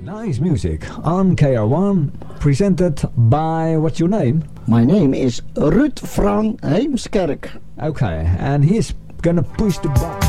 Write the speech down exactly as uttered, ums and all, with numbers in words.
Nice music on K R one, presented by, what's your name? My name is Ruud Frank Heemskerk. Okay, and he's gonna push the button.